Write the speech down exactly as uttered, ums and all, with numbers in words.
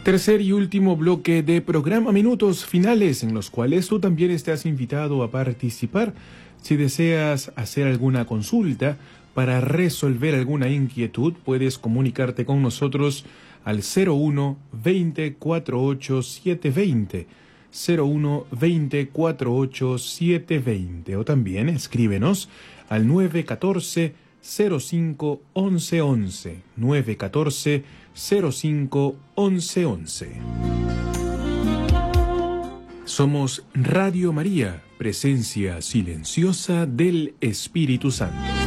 Tercer y último bloque de programa, minutos finales en los cuales tú también estás invitado a participar. Si deseas hacer alguna consulta para resolver alguna inquietud, puedes comunicarte con nosotros al cero uno veinte cuarenta y ocho setecientos veinte, cero uno veinte cuarenta y ocho setecientos veinte, o también escríbenos al nueve uno cuatro cero cinco once once, nueve uno cuatro cero cinco once once. Somos Radio María, presencia silenciosa del Espíritu Santo.